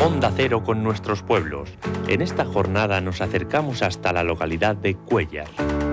Onda Cero con nuestros pueblos. En esta jornada nos acercamos hasta la localidad de Cuéllar.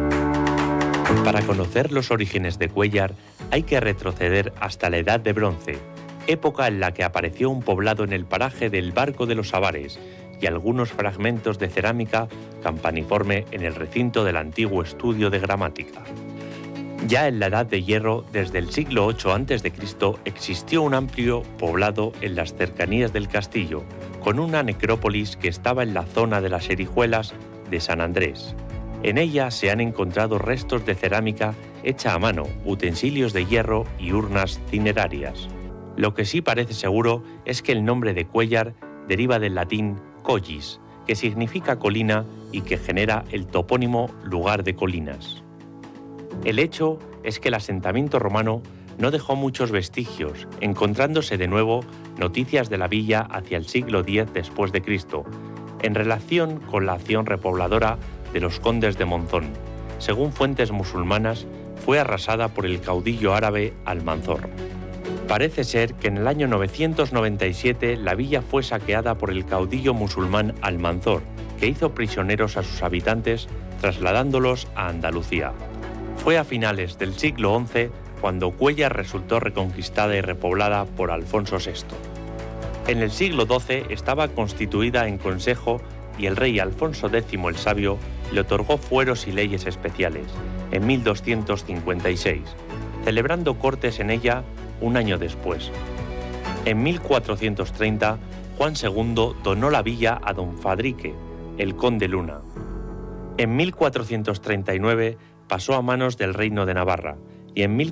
Para conocer los orígenes de Cuéllar hay que retroceder hasta la Edad de Bronce, época en la que apareció un poblado en el paraje del Barco de los Avares y algunos fragmentos de cerámica campaniforme en el recinto del antiguo estudio de gramática. Ya en la Edad de Hierro, desde el siglo VIII a.C., existió un amplio poblado en las cercanías del castillo, con una necrópolis que estaba en la zona de las Erijuelas de San Andrés. En ella se han encontrado restos de cerámica hecha a mano, utensilios de hierro y urnas cinerarias. Lo que sí parece seguro es que el nombre de Cuéllar deriva del latín collis, que significa colina y que genera el topónimo lugar de colinas. El hecho es que el asentamiento romano no dejó muchos vestigios, encontrándose de nuevo noticias de la villa hacia el siglo X después de Cristo, en relación con la acción repobladora de los condes de Monzón. Según fuentes musulmanas, fue arrasada por el caudillo árabe Almanzor. Parece ser que en el año 997 la villa fue saqueada por el caudillo musulmán Almanzor, que hizo prisioneros a sus habitantes trasladándolos a Andalucía. Fue a finales del siglo XI cuando Cuéllar resultó reconquistada y repoblada por Alfonso VI. En el siglo XII estaba constituida en consejo y el rey Alfonso X el Sabio le otorgó fueros y leyes especiales, en 1256, celebrando cortes en ella un año después. En 1430, Juan II donó la villa a don Fadrique, el conde Luna. En 1439 pasó a manos del Reino de Navarra y en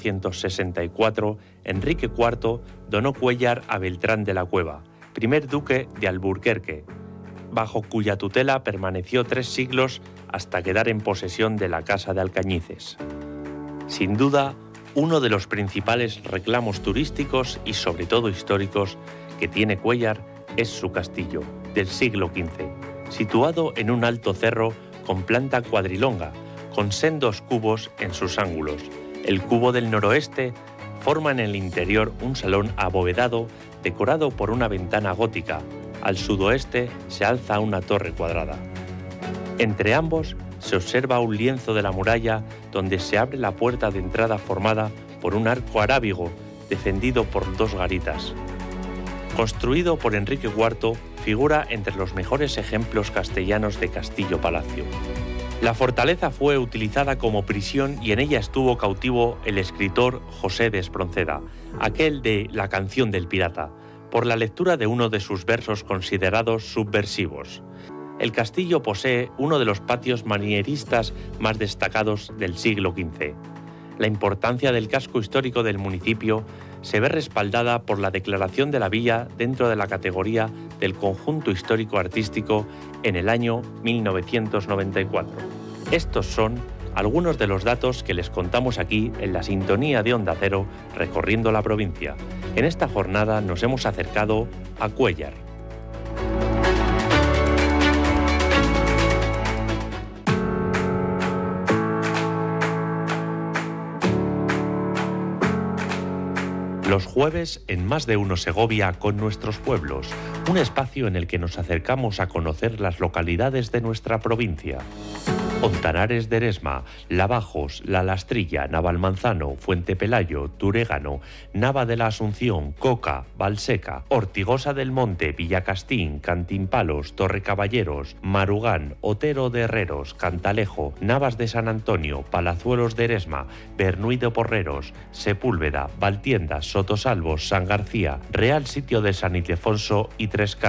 1464 Enrique IV donó Cuéllar a Beltrán de la Cueva, primer duque de Alburquerque, bajo cuya tutela permaneció 3 siglos hasta quedar en posesión de la Casa de Alcañices. Sin duda, uno de los principales reclamos turísticos y sobre todo históricos que tiene Cuéllar es su castillo, del siglo XV, situado en un alto cerro con planta cuadrilonga, con sendos cubos en sus ángulos. El cubo del noroeste forma en el interior un salón abovedado decorado por una ventana gótica. Al sudoeste se alza una torre cuadrada. Entre ambos se observa un lienzo de la muralla donde se abre la puerta de entrada formada por un arco arábigo defendido por 2 garitas. Construido por Enrique IV, figura entre los mejores ejemplos castellanos de castillo-palacio. La fortaleza fue utilizada como prisión y en ella estuvo cautivo el escritor José de Espronceda, aquel de La canción del pirata, por la lectura de uno de sus versos considerados subversivos. El castillo posee uno de los patios manieristas más destacados del siglo XV. La importancia del casco histórico del municipio se ve respaldada por la declaración de la villa dentro de la categoría del conjunto histórico-artístico en el año 1994. Estos son algunos de los datos que les contamos aquí en la sintonía de Onda Cero recorriendo la provincia. En esta jornada nos hemos acercado a Cuéllar. Los jueves en Más de Uno Segovia con nuestros pueblos, un espacio en el que nos acercamos a conocer las localidades de nuestra provincia. Ontanares de Eresma, Lavajos, La Lastrilla, Navalmanzano, Fuente Pelayo, Turégano, Nava de la Asunción, Coca, Valseca, Ortigosa del Monte, Villacastín, Cantimpalos, Torrecaballeros, Marugán, Otero de Herreros, Cantalejo, Navas de San Antonio, Palazuelos de Eresma, Bernuy de Porreros, Sepúlveda, Valtiendas, Sotosalvos, San García, Real Sitio de San Ildefonso y Tres